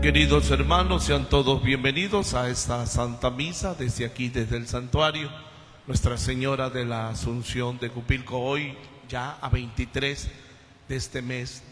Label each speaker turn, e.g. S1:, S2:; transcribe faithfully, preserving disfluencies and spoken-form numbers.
S1: Queridos hermanos, sean todos bienvenidos a esta Santa Misa desde aquí, desde el Santuario Nuestra Señora de la Asunción de Cupilco, hoy ya a veintitrés de este mes